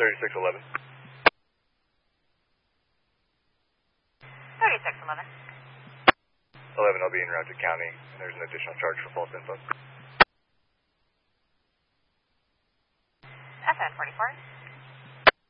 3611. 3611. 11 will be en route to county. There's an additional charge for false info. FN 44.